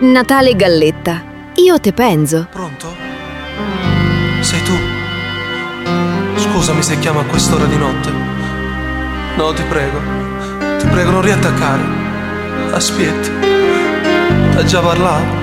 Natale Galletta, io te penso. Pronto? Sei tu? Scusami se chiamo a quest'ora di notte. No, ti prego, non riattaccare. Aspetti, t'ha già parlato.